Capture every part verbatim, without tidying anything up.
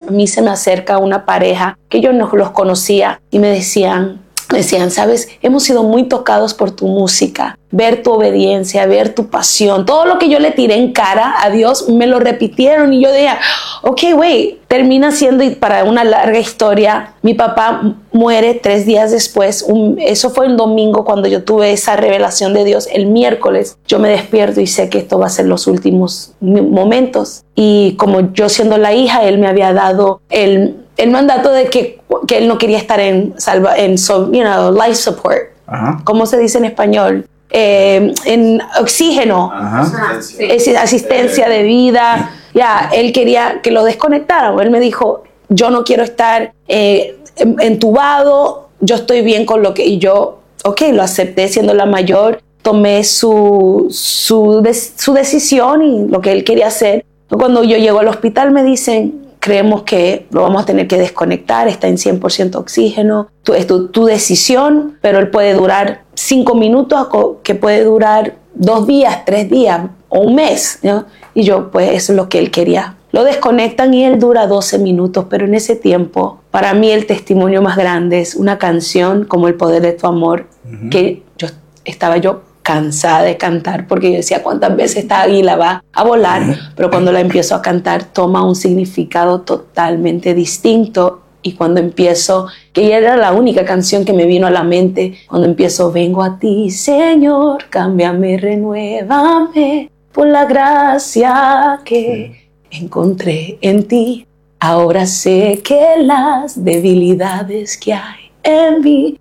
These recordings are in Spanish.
a mí se me acerca una pareja que yo no los conocía y me decían, me decían, sabes, hemos sido muy tocados por tu música, ver tu obediencia, ver tu pasión, todo lo que yo le tiré en cara a Dios me lo repitieron y yo decía, ok, wait, termina siendo, y para una larga historia, mi papá muere tres días después, un, eso fue un domingo cuando yo tuve esa revelación de Dios. El miércoles yo me despierto y sé que esto va a ser los últimos momentos, y como yo siendo la hija, él me había dado el, el mandato de que, que él no quería estar en, salva, en so, you know, life support. Ajá. ¿Cómo se dice en español? Eh, en oxígeno. Ajá. Es asistencia de vida. Ya, él quería que lo desconectara. Él me dijo, yo no quiero estar eh, entubado, yo estoy bien con lo que... Y yo, ok, lo acepté siendo la mayor, tomé su, su, de, su decisión y lo que él quería hacer. Cuando yo llego al hospital me dicen, creemos que lo vamos a tener que desconectar, está en cien por ciento oxígeno, tu, es tu, tu decisión, pero él puede durar cinco minutos, que puede durar dos días, tres días o un mes, ¿no? Y yo, pues eso es lo que él quería. Lo desconectan y él dura doce minutos, pero en ese tiempo, para mí el testimonio más grande es una canción como El Poder de Tu Amor, uh-huh. que yo estaba yo cansada de cantar, porque yo decía, ¿cuántas veces esta águila va a volar? Uh-huh. Pero cuando la empiezo a cantar, toma un significado totalmente distinto. Y cuando empiezo, que era la única canción que me vino a la mente, cuando empiezo, vengo a ti, Señor, cámbiame, renuévame, por la gracia que encontré en ti. Ahora sé que las debilidades que hay en mí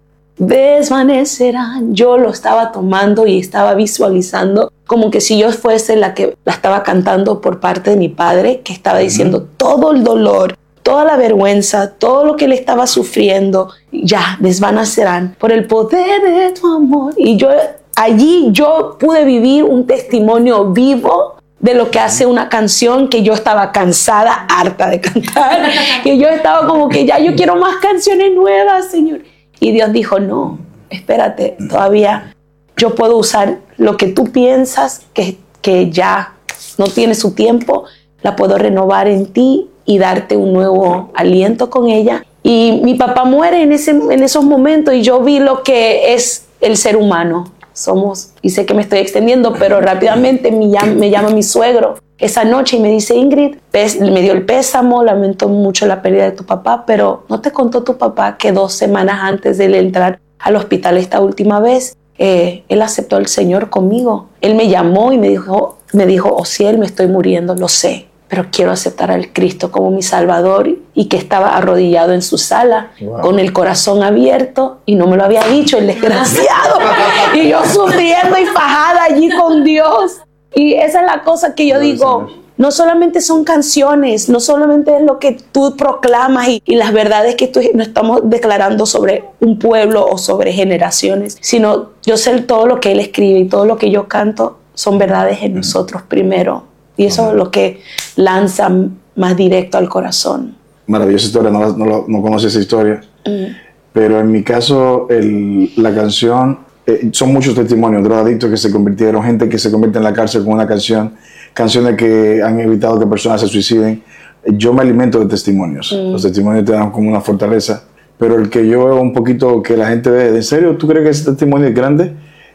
desvanecerán. Yo lo estaba tomando y estaba visualizando como que si yo fuese la que la estaba cantando por parte de mi padre, que estaba diciendo todo el dolor, toda la vergüenza, todo lo que él estaba sufriendo, ya desvanecerán por el poder de tu amor. Y yo allí yo pude vivir un testimonio vivo de lo que hace una canción que yo estaba cansada, harta de cantar, que yo estaba como que ya yo quiero más canciones nuevas, Señor. Y Dios dijo, no, espérate, todavía yo puedo usar lo que tú piensas que, que ya no tiene su tiempo, la puedo renovar en ti y darte un nuevo aliento con ella. Y mi papá muere en, ese, en esos momentos y yo vi lo que es el ser humano. Somos, y sé que me estoy extendiendo, pero rápidamente me llama, me llama mi suegro esa noche y me dice, Ingrid, pes, me dio el pésamo, lamento mucho la pérdida de tu papá, pero ¿no te contó tu papá que dos semanas antes de él entrar al hospital esta última vez, eh, él aceptó al Señor conmigo? Él me llamó y me dijo, me dijo, oh cielo, me estoy muriendo, lo sé, pero quiero aceptar al Cristo como mi Salvador, y que estaba arrodillado en su sala, wow, con el corazón abierto, y no me lo había dicho el desgraciado, y yo sufriendo y fajada allí con Dios. Y esa es la cosa que yo no, digo, Señor. No solamente son canciones, no solamente es lo que tú proclamas y, y las verdades que tú, no estamos declarando sobre un pueblo o sobre generaciones, sino yo sé todo lo que Él escribe y todo lo que yo canto son verdades en nosotros primero. Y eso es lo que lanza más directo al corazón. Maravillosa historia, no, no, no conocí esa historia. Mm. Pero en mi caso, el, la canción, eh, son muchos testimonios, drogadictos que se convirtieron, gente que se convierte en la cárcel con una canción, canciones que han evitado que personas se suiciden. Yo me alimento de testimonios. Mm. Los testimonios te dan como una fortaleza. Pero el que yo veo un poquito que la gente ve, ¿en serio tú crees que ese testimonio es grande?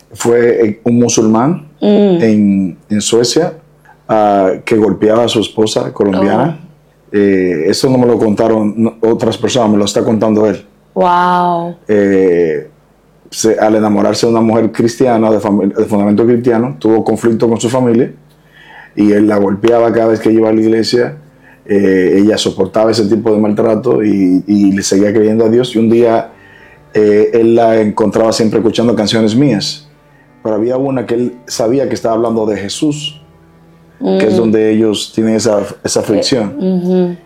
Fue un musulmán mm. en, en Suecia, Uh, que golpeaba a su esposa colombiana. Oh. Eh, eso no me lo contaron no, otras personas, me lo está contando él. Wow. Eh, se, al enamorarse de una mujer cristiana, de, de fundamento cristiano, tuvo conflicto con su familia y él la golpeaba cada vez que iba a la iglesia. Eh, ella soportaba ese tipo de maltrato y, y le seguía creyendo a Dios. Y un día eh, él la encontraba siempre escuchando canciones mías, pero había una que él sabía que estaba hablando de Jesús, Mm. que es donde ellos tienen esa, esa fricción. Mm-hmm.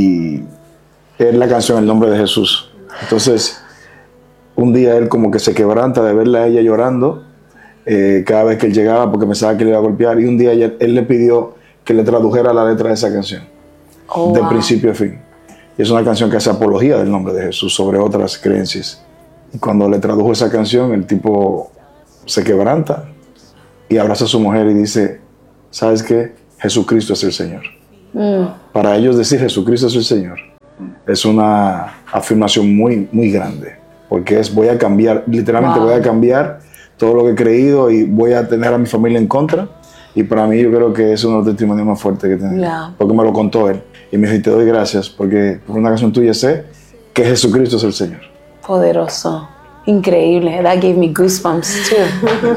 Y es la canción El Nombre de Jesús. Entonces, un día él como que se quebranta de verla a ella llorando eh, cada vez que él llegaba porque pensaba que le iba a golpear. Y un día ella, él le pidió que le tradujera la letra de esa canción, oh, de wow. principio a fin. Y es una canción que hace apología del nombre de Jesús sobre otras creencias. Y cuando le tradujo esa canción, el tipo se quebranta y abraza a su mujer y dice, ¿sabes qué? Jesucristo es el Señor. Mm. Para ellos decir Jesucristo es el Señor es una afirmación muy, muy grande, porque es voy a cambiar, literalmente wow. voy a cambiar todo lo que he creído y voy a tener a mi familia en contra. Y para mí yo creo que es uno de los testimonios más fuertes que tengo, yeah. porque me lo contó él. Y me dijo, te doy gracias, porque por una canción tuya sé que Jesucristo es el Señor. Poderoso, increíble. That gave me goosebumps too.